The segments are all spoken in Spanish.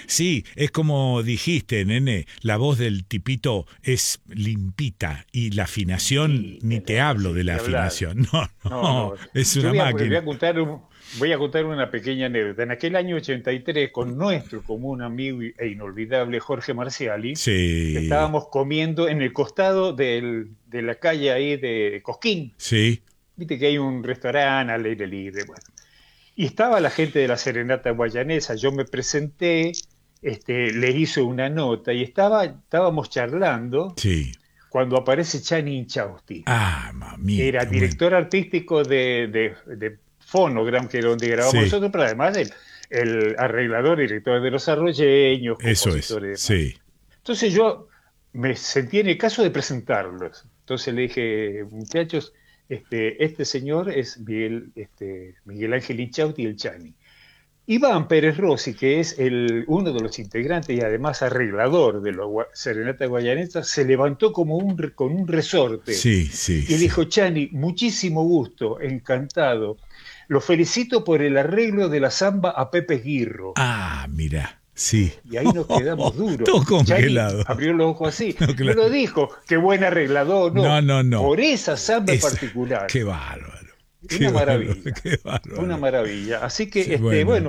Sí, es como dijiste, nene, la voz del tipito es limpita y la afinación, Sí, ni te hablo sí, de la ni hablar. afinación. No, No, no, no. es Yo una voy máquina. a contar voy a contar una pequeña anécdota. En aquel año 83, con nuestro común amigo e inolvidable Jorge Marciali, Sí, estábamos comiendo en el costado de la calle ahí de Cosquín. sí, Viste que hay un restaurante al aire libre. Bueno. Y estaba la gente de la Serenata Guayanesa. Yo me presenté, le hice una nota y estábamos charlando sí. cuando aparece Chani Inchausti. Ah, Era mamita, bueno. director artístico de Phonogram, que era donde grabamos Sí, nosotros, pero además el arreglador, director de Los Arroyeños, eso es, compositor y demás. sí. Entonces yo me sentí en el caso de presentarlos. Entonces le dije, muchachos, este señor es Miguel Ángel Inchausti, el Chani. Iván Pérez Rossi, que es uno de los integrantes y además arreglador de los Serenata Guayanesa, se levantó con un resorte Sí, sí, y le sí. dijo: Chani, muchísimo gusto, encantado. Lo felicito por el arreglo de la samba a Pepe Guirro. Ah, mira, sí. Y ahí nos quedamos duros. Todo Chani congelado. abrió los ojos así. No, No claro. lo dijo, qué buen arreglador, No, no. no, no. Por esa samba en Es, particular. qué bárbaro. Qué Una bárbaro, maravilla, qué una bárbaro. maravilla. Así Sí, que, bueno, bueno,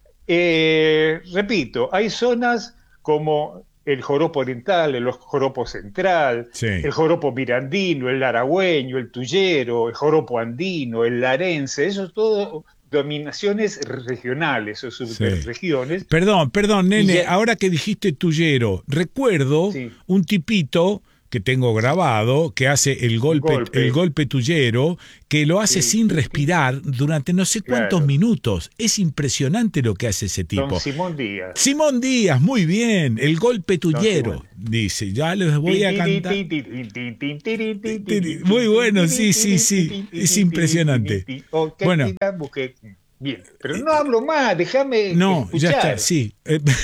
repito, hay zonas como el joropo oriental, el joropo central, sí. el joropo mirandino, el aragüeño, el tuyero, el joropo andino, el larense, eso es todo dominaciones regionales o Sí. subregiones. Perdón, perdón, Y nene, ya, ahora que dijiste tuyero, recuerdo sí, un tipito que tengo grabado que hace un el golpe, golpe tuyero, que lo hace sí, sin respirar durante no sé cuántos claro. minutos. Es impresionante lo que hace ese Don tipo. Simón Díaz, Simón Díaz, muy bien, el golpe Don Simón tuyero, Díaz. dice, ya les voy Tin, a tiri, cantar. tin, tiri, tin, tin, tiri, tin, tiri, Muy tin, tin, bueno, tiri, sí, sí, tiri, tin, sí, tin, es tiri, tiri, tiri, impresionante. tin. Ok, Bueno, tira, busqué. Bien, pero no eh, hablo más, déjame no, ya está, escuchar. sí.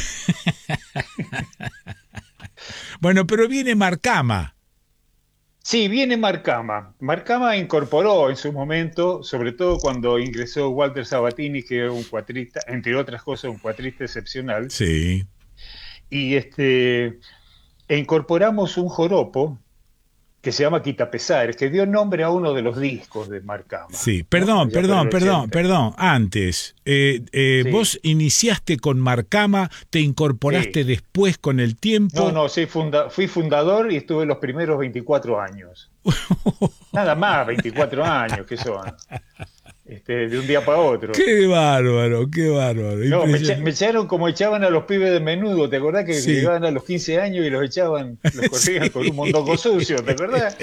Bueno, pero viene Marcama. Sí, viene Marcama. Marcama incorporó en su momento, sobre todo cuando ingresó Walter Sabatini, que era un cuatrista, entre otras cosas, un cuatrista excepcional, Sí, y e incorporamos un joropo que se llama Quitapesares, que dio nombre a uno de los discos de Marcama, sí. ¿no? Perdón, Allá por el perdón, perdón, 80. perdón. Antes, Sí, vos iniciaste con Marcama, te incorporaste sí. después con el No, tiempo. no, sí, fui fundador y estuve los primeros 24 años. Nada más, 24 años, que son, de un día para otro. Qué bárbaro, No, me impresionante. echaron como echaban a los pibes de menudo, ¿te acordás que Sí, llegaban a los 15 años y los echaban, los corrían con un mondongo sí. sucio, ¿te acordás?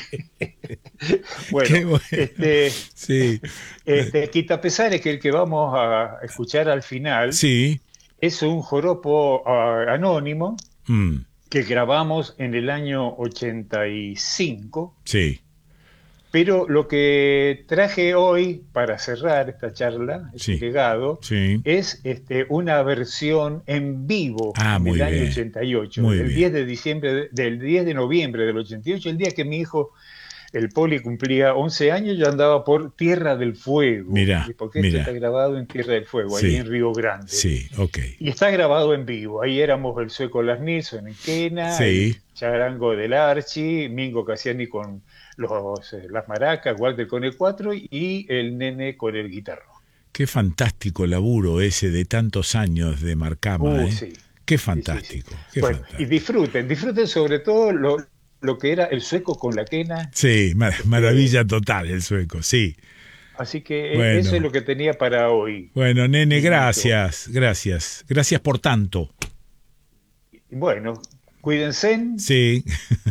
Bueno, Qué bueno. Sí, Quitapesares, que el que vamos a escuchar al final, sí. es un joropo anónimo Mm, que grabamos en el año 85. sí, Pero lo que traje hoy para cerrar esta charla, este sí, legado, sí. es una versión en vivo Ah, en el muy año bien, 88, muy del 10 bien. de diciembre, del 10 de noviembre del 88, el día que mi hijo, el Poli, cumplía 11 años. Yo andaba por Tierra del Fuego, Mira, porque esto está mira. grabado en Tierra del Fuego, ahí Sí, en Río Grande. sí, ok. Y está grabado en vivo. Ahí éramos el Sueco Las Nilsson en Quena, el Sí. Charango del Archi, Mingo Cassiani con las maracas, Walter con el cuatro y el nene con el guitarro. Qué fantástico laburo ese de tantos años de Marcama, ¿eh? Sí, Qué sí, sí, sí. fantástico, qué Bueno, y fantástico. disfruten sobre todo lo que era el Sueco con la quena. Sí, Este, maravilla total el sueco, sí. Así que eso es Bueno, lo que tenía para hoy, bueno, nene, niñito. gracias, gracias. Gracias por tanto. Y bueno, cuídense. Sí,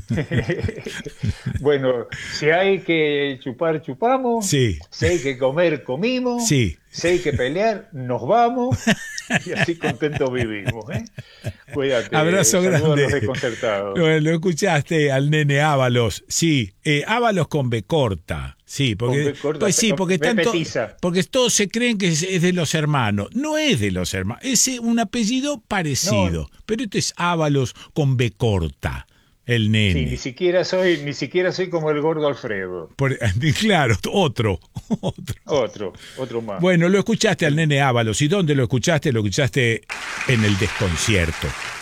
Bueno, si hay que chupar, chupamos. sí, Si hay que comer, comimos. sí. Si hay que pelear, nos vamos. Y así contentos vivimos, ¿eh? Cuídate. Abrazo Saludos a los grande. desconcertados. Lo escuchaste al nene Ábalos. Sí, Ábalos con B corta. Sí, Con porque, B corta, pues sí, porque B tanto, petiza. porque todos se creen que es de los hermanos. No es de los hermanos, es un apellido No, parecido. Pero esto es Ábalos con B corta, el sí, nene. ni siquiera soy como el gordo Alfredo. Claro, otro, otro. Otro más. Bueno, lo escuchaste al nene Ábalos. ¿Y dónde lo escuchaste? Lo escuchaste en el desconcierto.